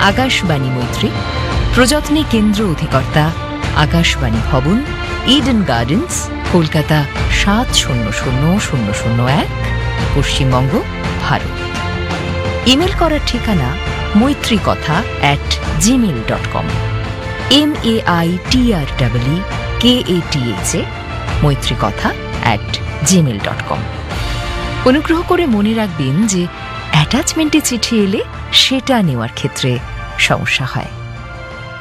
আকাশবাণী মৈত্রী, প্রযত্নে কেন্দ্র অধিকর্তা, আকাশবাণী ভবন, Eden gardens, Kolkata ৭০০০০১, Paschimbanga, Bharat. Email করার ঠিকানা maitrikatha@gmail.com, MAITREEKATHA maitrikatha@gmail.com। অনুগ্রহ করে মনে রাখবেন যে অ্যাটাচমেন্টে চিঠি এলে সেটা নেওয়ার ক্ষেত্রে সমস্যা হয়।